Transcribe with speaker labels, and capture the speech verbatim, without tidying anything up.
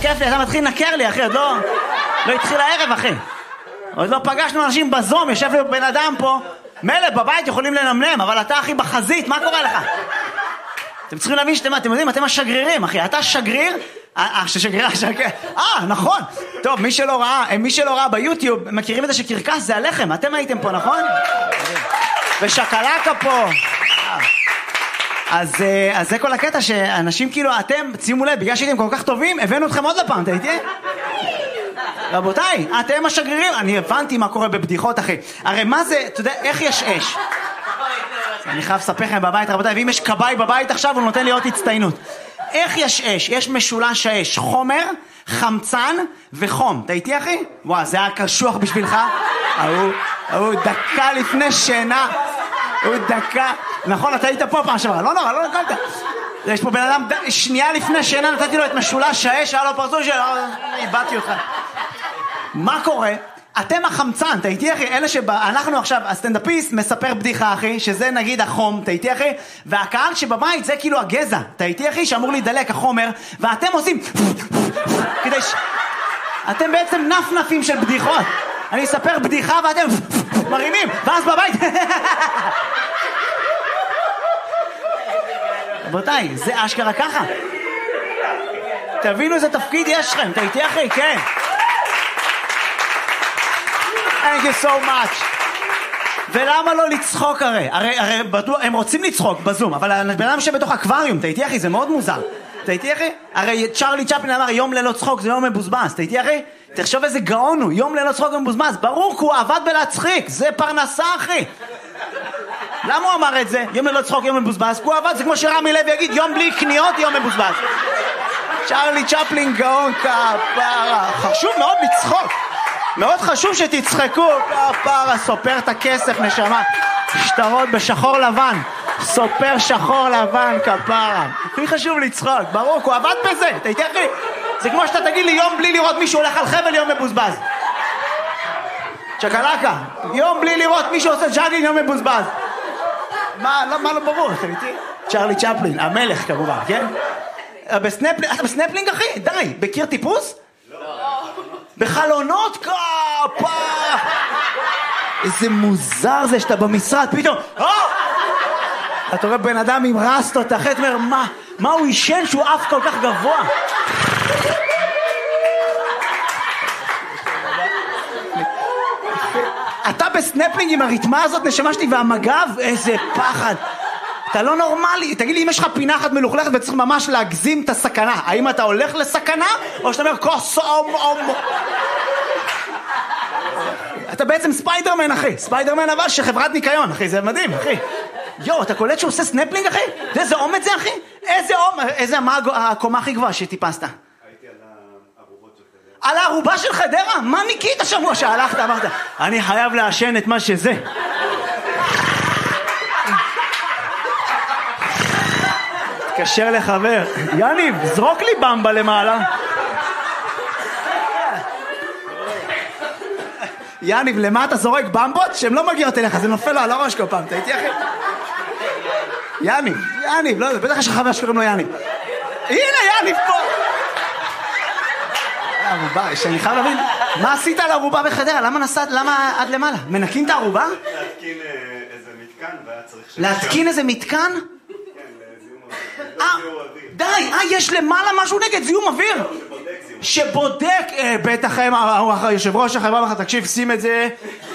Speaker 1: כיף לי, אתה מתחיל לנקר לי, אחי, עוד לא... לא התחיל הערב, אחי. עוד לא פגשנו אנשים בזום, יושב לי בן אדם פה. מלא, בבית יכולים לנמנם, אבל אתה, אחי, בחזית, מה קורה לך? אתם צריכים להבין שאתם, אתם יודעים, אתם השגרירים, אחי. אתה שגריר... אה, ששגריר, שגריר... אה, נכון. טוב, מי שלא ראה, מי שלא ראה ביוטיוב, מכירים את זה שקרקס זה הלחם. אתם הייתם פה, נכון? ושקלקה פה. אז, אז זה כל הקטע שאנשים כאילו, אתם, שימו לב, בגלל שהייתם כל כך טובים, הבאנו אתכם עוד לפעם, אתה איתי? רבותיי, אתם השגרירים, אני הבנתי מה קורה בבדיחות, אחי. הרי מה זה, אתה יודע, איך יש אש? אני חייב לספר לכם בבית, רבותיי, ואם יש קבאי בבית עכשיו, הוא נותן לי עוד הצטיינות. איך יש אש? יש משולש האש, חומר, חמצן וחום. אתה איתי, אחי? וואו, זה היה קשוח בשבילך? הוא, הוא דקה לפני שינה. הוא דקה... נכון, אתה היית פה פעם שבא. לא נורא, לא נקלת. יש פה בן אדם, שנייה לפני שינה נתתי לו את משולש האש, היה לו פרצוף של... איבדתי אותך. מה קורה? אתם החמצן, אתה איתי, אחי? אלה שאנחנו עכשיו, הסטנדאפיסט מספר בדיחה, אחי, שזה נגיד החום, אתה איתי, אחי? והקהל שבבית זה כאילו הגזע, אתה איתי, אחי? שאמור להידלק החומר, ואתם עושים... כדי ש... אתם בעצם נפנפים של בדיחות. אני אספר בדיחה ואתם מרימים, ואז בבית... רבותיי, זה אשכרה ככה. תבינו איזה תפקיד יש לכם, אתה איתי, אחי? כן. Thank you so much. ולמה לא לצחוק הרי? הרי, הרי בטוח, הם רוצים לצחוק בזום, אבל הבן אדם שבתוך אקווריום, אתה איתי, אחי? זה מאוד מוזר. אתה איתי, אחי? הרי צ'רלי צ'פלין אמר, יום ללא צחוק זה יום מבוזבז. אתה איתי, אחי? תחשוב איזה גאון הוא, יום ללא צחוק מבוזבז. ברור, הוא עבד בלהצחיק, זה פרנסה, אחי. למה הוא אמר את זה? יום ללא צחוק, יום מבוזבז. הוא עבד, זה כמו שרמי לוי יגיד, יום בלי קניות, יום מבוזבז. צ'רלי צ'פלין גאון כפרה. חשוב מאוד לצחוק. מאוד חשוב שתצחקו. כפרה, סופר את הכסף, נשמה. שטרות בשחור לבן. סופר שחור לבן, כפרה. הכי חשוב לצחוק. ברור, הוא עבד בזה. אתה איתי, אחי? זה כמו שאתה תגיד לי יום בלי לראות מישהו הולך על חבל, יום מבוזבז. צ'קלקה. יום בלי לראות מישהו עושה ג'אגינג, יום מבוזבז. מה, לא, מה לא ברור, אתה איתי? צ'רלי צ'פלין, המלך כמובן, כן? בסנפלינג, אתה בסנפלינג, אחי? די, בקיר טיפוס? לא. בחלונות כפה! איזה מוזר זה שאתה במשרד, פתאום, אה! אתה רואה בן אדם עם רסטות, אחרי, אתה אומר, מה, מה הוא ישן שהוא אף כל כך גבוה? אתה בסנפלינג עם הריתמה הזאת, נשמה שלי, והמגב, איזה פחד. אתה לא נורמלי. תגיד לי, אם יש לך פינה אחת מלוכלכת וצריך ממש להגזים את הסכנה, האם אתה הולך לסכנה, או שאתה אומר, כוס אום אום... אתה בעצם ספיידרמן, אחי. ספיידרמן אבל שחברת ניקיון, אחי. זה מדהים, אחי. יו, אתה קולט שהוא עושה סנפלינג, אחי? איזה אומץ זה, אחי? איזה אומץ? איזה, מה הקומה הכי גבוהה שטיפסת? על הערובה של חדרה? מה ניקית השבוע שהלכת? אמרת, אני חייב לעשן את מה שזה. תקשר לחבר. יניב, זרוק לי במבה למעלה. יניב, למה אתה זורק במבות? שהן לא מגיעות אליך, זה נופל לו על הראש כל פעם. אתה איתי, אחי? יניב, יניב, לא יודע, בטח יש לך חבר שקוראים לו יניב. הנה, יניב פה. ערובה, שאני חייב להבין, מה עשית על הערובה בחדרה? למה נסעת, למה עד למעלה? מנקים את הערובה?
Speaker 2: להתקין איזה מתקן והיה צריך...
Speaker 1: להתקין איזה מתקן?
Speaker 2: כן, זיהום אוויר.
Speaker 1: די, אה, יש למעלה משהו נגד זיהום אוויר? שבודק, בטח יושב ראש החברה לך, תקשיב, שים את זה,